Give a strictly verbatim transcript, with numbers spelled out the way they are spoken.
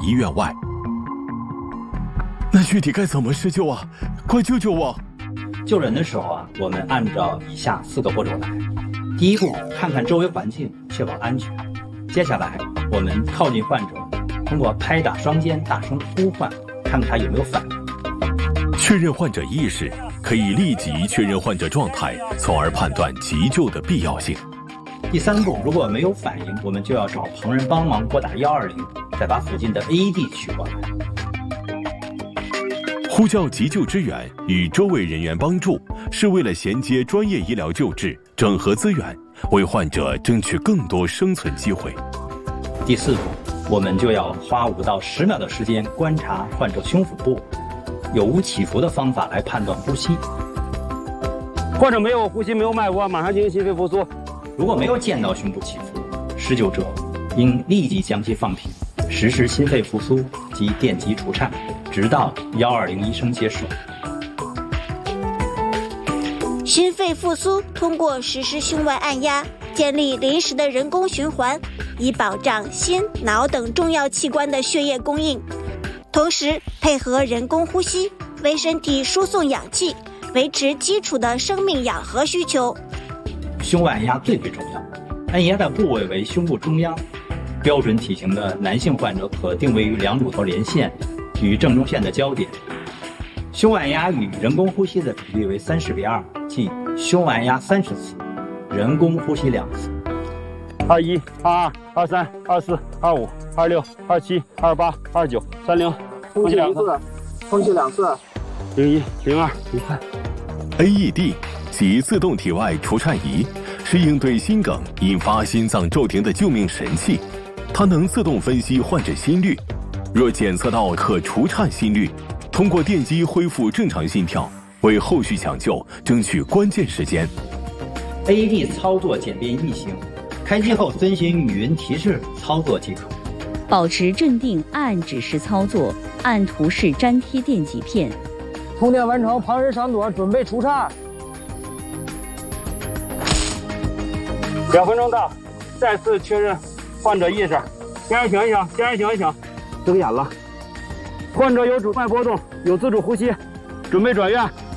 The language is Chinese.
医院外。那具体该怎么施救啊？快救救我！ 救人的时候啊，我们按照以下四个步骤来。第一步，看看周围环境，确保安全。接下来，我们靠近患者，通过拍打双肩，大声呼唤，看看他有没有反应。 确认患者意识，可以立即确认患者状态，从而判断急救的必要性。 第三步，如果没有反应，我们就要找旁人帮忙拨打一二零，再把附近的 A E D 取过来。 呼叫急救支援与周围人员帮助，是为了衔接专业医疗救治，整合资源，为患者争取更多生存机会。 第四步，我们就要花五到十秒的时间观察患者胸腹部，有无起伏的方法来判断呼吸。 患者没有呼吸，没有脉搏，马上进行心肺复苏。 如果没有见到胸部起伏，施救者应立即将其放平，实施心肺复苏及电击除颤，直到一二零医生接手。 心肺复苏通过实施胸外按压，建立临时的人工循环，以保障心、脑等重要器官的血液供应，同时配合人工呼吸，为身体输送氧气，维持基础的生命氧合需求。 胸外按压最为重要，按压的部位为胸部中央，标准体型的男性患者可定位于两乳头连线与正中线的交点。胸外按压与人工呼吸的比例为三十比二，即胸外按压三十次，人工呼吸两次。 二一、二二、二三、二四、二五、二六、二七、二八、二九、三零， 空气两次，空气两次。 零一、零二、零三。 A E D 即自动体外除颤仪，是应对心梗引发心脏骤停的救命神器。它能自动分析患者心率，若检测到可除颤心率，通过电击恢复正常心跳，为后续抢救争取关键时间。 A E D 操作简便易行，开机后遵循语音提示操作即可。 保持镇定，按指示操作，按图示粘贴电极片。 通电完成，旁人上座，准备除颤。 两分钟到，再次确认患者意识。先生醒一醒，先生醒一醒，睁眼了。患者有主脉波动，有自主呼吸，准备转院。